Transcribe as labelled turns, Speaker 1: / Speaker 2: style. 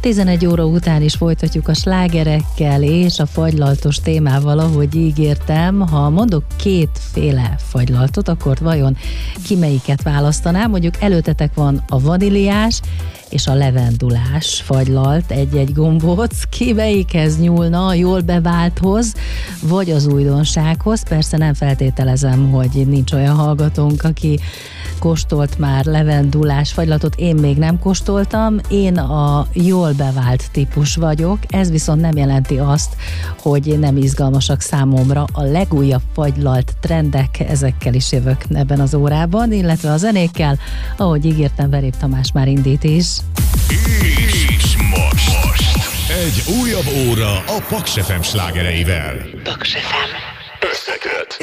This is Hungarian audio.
Speaker 1: 11 óra után is folytatjuk a slágerekkel és a fagylaltos témával, ahogy ígértem. Ha mondok kétféle fagylaltot, akkor vajon ki melyiket választanám? Mondjuk előtetek van a vaníliás és a levendulás fagylalt, egy-egy gombóc. Ki melyikhez nyúlna, a jól beválthoz, vagy az újdonsághoz? Persze nem feltételezem, hogy nincs olyan hallgatónk, aki kóstolt már levendulás fagylatot, én még nem kóstoltam, én a jól bevált típus vagyok, ez viszont nem jelenti azt, hogy nem izgalmasak számomra a legújabb fagylalt trendek, ezekkel is jövök ebben az órában, illetve a zenékkel, ahogy ígértem, Verép Tamás már indít is.
Speaker 2: És most egy újabb óra a Paks FM slágereivel.
Speaker 3: Paks FM.
Speaker 2: Összeköt.